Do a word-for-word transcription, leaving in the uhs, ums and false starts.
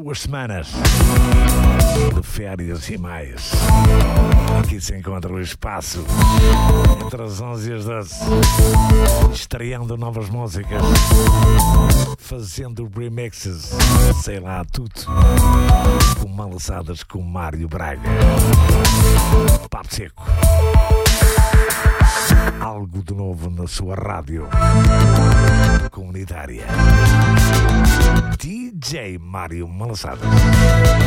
duas semanas de férias e mais. Aqui se encontra o espaço entre as onze e as doze, estreando novas músicas, fazendo remixes, sei lá, tudo, com malaçadas com Mário Braga. Papo seco. Algo de novo na sua rádio comunitária. D J Mário Malaçadas.